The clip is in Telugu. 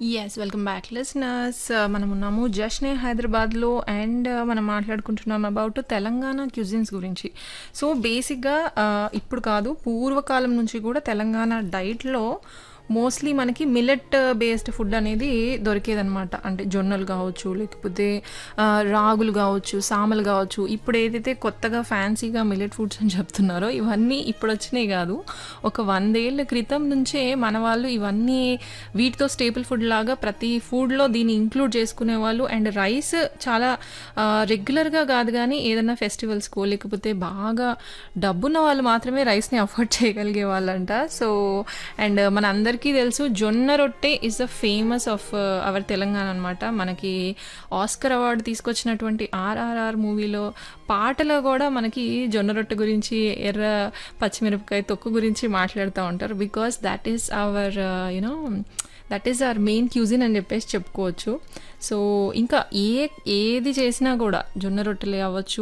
యెస్. Welcome back listeners. మనమున్నాము జష్నే హైదరాబాద్‌లో అండ్ మనం మాట్లాడుకుంటున్నాం అబౌట్ తెలంగాణ క్యుజిన్స్ గురించి. సో, బేసిక్‌గా ఇప్పుడు కాదు పూర్వకాలం నుంచి కూడా తెలంగాణ డైట్‌లో మోస్ట్‌లీ మనకి మిల్లెట్ బేస్డ్ ఫుడ్ అనేది దొరికేదనమాట. అంటే జొన్నలు కావచ్చు, లేకపోతే రాగులు కావచ్చు, సామలు కావచ్చు. ఇప్పుడు ఏదైతే కొత్తగా ఫ్యాన్సీగా మిల్లెట్ ఫుడ్స్ అని చెప్తున్నారో ఇవన్నీ ఇప్పుడొచ్చినాయి కాదు. ఒక 100 ఏళ్ల క్రితం నుంచే మన వాళ్ళు ఇవన్నీ వీటితో స్టేపుల్ ఫుడ్ లాగా ప్రతి ఫుడ్‌లో దీన్ని ఇంక్లూడ్ చేసుకునేవాళ్ళు. అండ్ రైస్ చాలా రెగ్యులర్‌గా కాదు గానీ ఏదైనా ఫెస్టివల్స్‌కో లేకపోతే బాగా డబ్బున్న వాళ్ళు మాత్రమే రైస్‌ని అఫోర్డ్ చేయగలిగే వాళ్ళంట. సో, అండ్ మనందరికీ తెలుసు జొన్న రొట్టె is the famous of our Telangana అనమాట. మనకి ఆస్కర్ అవార్డు తీసుకొచ్చినటువంటి ఆర్ఆర్ఆర్ మూవీలో పాటలో కూడా మనకి జొన్న రొట్టె గురించి, ఎర్ర పచ్చిమిరపకాయ తొక్కు గురించి మాట్లాడుతూ ఉంటారు. Because that is our that is our main cuisine అని చెప్పేసి చెప్పుకోవచ్చు. సో, ఇంకా ఏది చేసినా కూడా జొన్న రొట్టెలే అవ్వచ్చు,